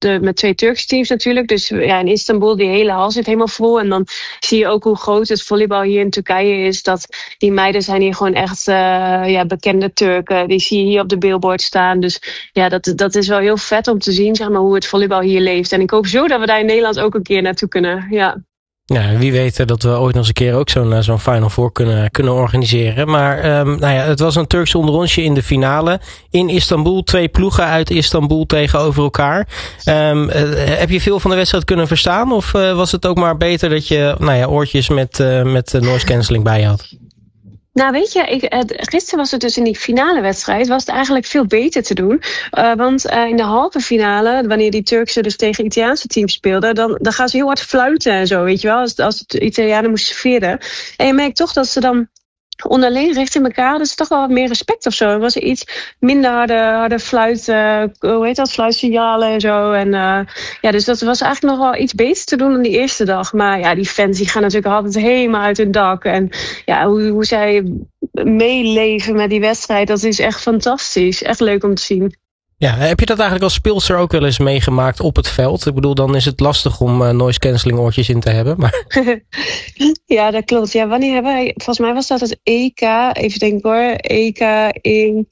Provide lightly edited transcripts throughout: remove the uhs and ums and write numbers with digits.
met 2 Turkse teams natuurlijk. Dus ja, in Istanbul, die hele hal zit helemaal vol. En dan zie je ook hoe groot het volleybal hier in Turkije is. Dat die meiden zijn hier gewoon echt bekende Turken. Die zie je hier op de billboard staan. Dus ja, dat is wel heel vet om te zien, zeg maar, hoe het volleybal hier leeft. En ik hoop zo dat we daar in Nederland ook een keer naartoe kunnen. Ja. Ja, wie weet dat we ooit nog eens een keer ook zo'n Final Four kunnen organiseren. Maar het was een Turks onderrondje in de finale in Istanbul. 2 ploegen uit Istanbul tegenover elkaar. Heb je veel van de wedstrijd kunnen verstaan? Of was het ook maar beter dat je oortjes met noise cancelling bij je had? Nou, weet je, gisteren was het dus in die finale wedstrijd, was het eigenlijk veel beter te doen. Want in de halve finale, wanneer die Turkse dus tegen Italiaanse teams speelden, dan gaan ze heel hard fluiten en zo, weet je wel, als de Italianen moesten serveren. En je merkt toch dat ze dan onderling richting elkaar hadden ze toch wel wat meer respect of zo. Er was iets minder harde fluitsignalen en zo. En dus dat was eigenlijk nog wel iets beter te doen dan die eerste dag. Maar ja, die fans die gaan natuurlijk altijd helemaal uit hun dak. En ja, hoe zij meeleven met die wedstrijd, dat is echt fantastisch. Echt leuk om te zien. Ja, heb je dat eigenlijk als speelster ook wel eens meegemaakt op het veld? Ik bedoel, dan is het lastig om noise cancelling oortjes in te hebben. Maar... Ja, dat klopt. Ja, wanneer hebben wij... Volgens mij was dat het EK, even denken hoor, EK in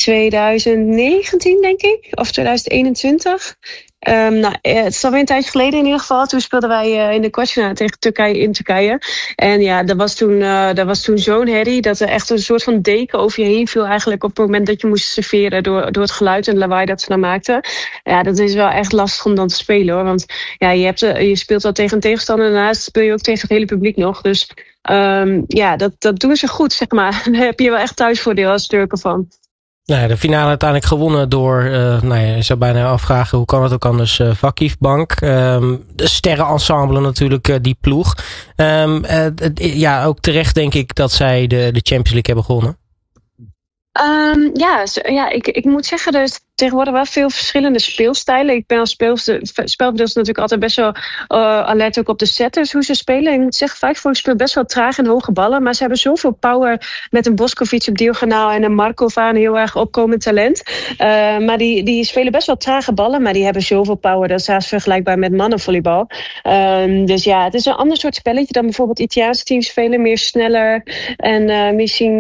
2019 denk ik, of 2021. Het is alweer een tijdje geleden in ieder geval. Toen speelden wij in de kwartfinale tegen Turkije in Turkije. En ja, dat was toen zo'n herrie dat er echt een soort van deken over je heen viel eigenlijk op het moment dat je moest serveren door het geluid en lawaai dat ze dan maakten. Ja, dat is wel echt lastig om dan te spelen hoor. Want ja, je speelt al tegen een tegenstander en daarnaast speel je ook tegen het hele publiek nog. Dus dat doen ze goed, zeg maar. Daar heb je wel echt thuisvoordeel als Turken van. Nou, de finale uiteindelijk gewonnen door, je zou bijna afvragen, hoe kan het ook anders, Vakifbank. De sterrenensemble natuurlijk, die ploeg. Ook terecht denk ik dat zij de Champions League hebben gewonnen. Ik moet zeggen, er is tegenwoordig wel veel verschillende speelstijlen. Ik ben als spelverdeelster natuurlijk altijd best wel alert ook op de setters, hoe ze spelen. Ik moet zeggen, Vakifbank speelt best wel traag en hoge ballen, maar ze hebben zoveel power met een Boskovic op diagonaal en een Markova, een heel erg opkomend talent. Maar die spelen best wel trage ballen, maar die hebben zoveel power. Dat is haast vergelijkbaar met mannenvolleybal. Dus ja, het is een ander soort spelletje dan bijvoorbeeld Italiaanse teams spelen. Meer sneller en misschien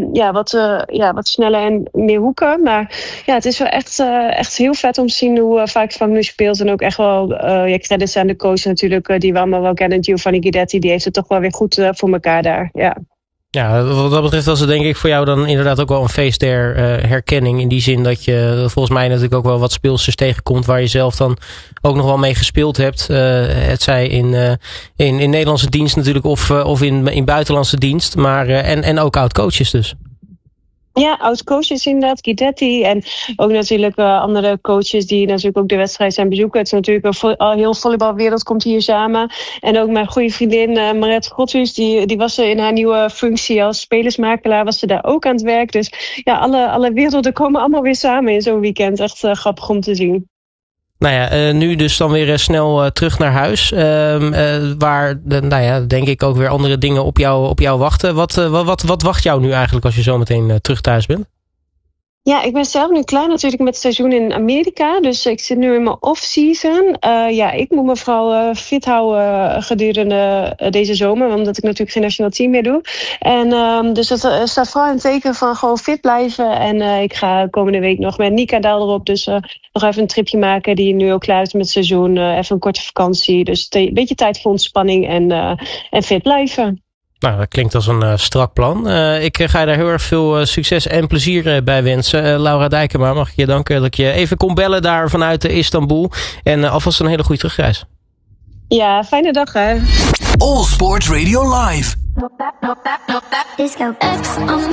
wat sneller en meer hoeken. Maar ja, het is wel echt heel vet om te zien hoe Vakifbank nu speelt. En ook echt wel credits aan de coach natuurlijk, die we allemaal wel kennen. Giovanni Guidetti, die heeft het toch wel weer goed voor elkaar daar. Ja. Ja, wat dat betreft was het denk ik voor jou dan inderdaad ook wel een feest der herkenning. In die zin dat je volgens mij natuurlijk ook wel wat speelsters tegenkomt waar je zelf dan ook nog wel mee gespeeld hebt. Het zij in Nederlandse dienst natuurlijk of in buitenlandse dienst. Maar en ook oud-coaches dus. Ja, oud-coaches inderdaad, Guidetti. En ook natuurlijk andere coaches die natuurlijk ook de wedstrijd zijn bezoeken. Het is natuurlijk een heel volleybalwereld komt hier samen. En ook mijn goede vriendin Mariette Godhuis, die was er in haar nieuwe functie als spelersmakelaar, was ze daar ook aan het werk. Dus ja, alle werelden komen allemaal weer samen in zo'n weekend. Echt grappig om te zien. Nou ja, nu dus dan weer snel terug naar huis. Waar, denk ik ook weer andere dingen op jou wachten. Wat wacht jou nu eigenlijk als je zo meteen terug thuis bent? Ja, ik ben zelf nu klaar natuurlijk met het seizoen in Amerika. Dus ik zit nu in mijn off-season. Ik moet me vooral fit houden gedurende deze zomer. Omdat ik natuurlijk geen nationaal team meer doe. En dus dat staat vooral in het teken van gewoon fit blijven. En ik ga komende week nog met Nika Daal erop. Dus nog even een tripje maken die nu ook klaar is met het seizoen. Even een korte vakantie. Dus een beetje tijd voor ontspanning en fit blijven. Nou, dat klinkt als een strak plan. Ik ga je daar heel erg veel succes en plezier bij wensen. Laura Dijkema, mag ik je danken dat ik je even kon bellen daar vanuit Istanbul. En alvast een hele goede terugreis. Ja, fijne dag hè. All Sports Radio Live.